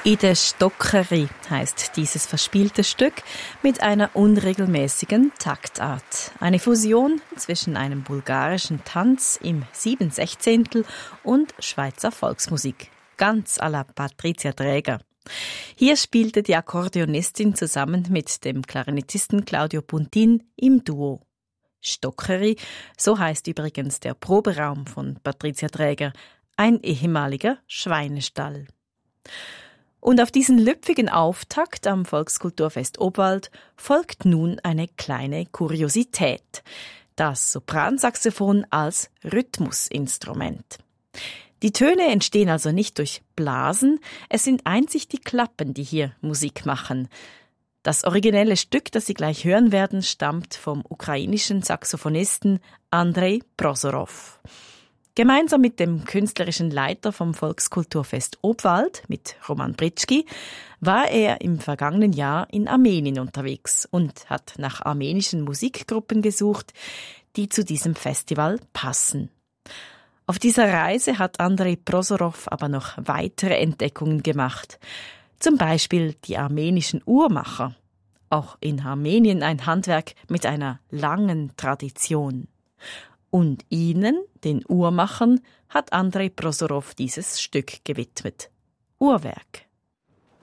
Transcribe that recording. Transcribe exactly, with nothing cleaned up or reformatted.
In der Stockeri heißt dieses verspielte Stück mit einer unregelmäßigen Taktart. Eine Fusion zwischen einem bulgarischen Tanz im sieben Sechzehntel und Schweizer Volksmusik. Ganz à la Patricia Traeger. Hier spielte die Akkordeonistin zusammen mit dem Klarinettisten Claudio Puntin im Duo. Stockeri, so heißt übrigens der Proberaum von Patricia Traeger, ein ehemaliger Schweinestall. Und auf diesen lüpfigen Auftakt am Volkskulturfest Obwald folgt nun eine kleine Kuriosität. Das Sopransaxophon als Rhythmusinstrument. Die Töne entstehen also nicht durch Blasen, es sind einzig die Klappen, die hier Musik machen. Das originelle Stück, das Sie gleich hören werden, stammt vom ukrainischen Saxophonisten Andrei Prosorov. Gemeinsam mit dem künstlerischen Leiter vom Volkskulturfest Obwald, mit Roman Britschki, war er im vergangenen Jahr in Armenien unterwegs und hat nach armenischen Musikgruppen gesucht, die zu diesem Festival passen. Auf dieser Reise hat Andrei Prosorov aber noch weitere Entdeckungen gemacht. Zum Beispiel die armenischen Uhrmacher. Auch in Armenien ein Handwerk mit einer langen Tradition. Und ihnen, den Uhrmachern, hat Andrei Prosorov dieses Stück gewidmet. Uhrwerk.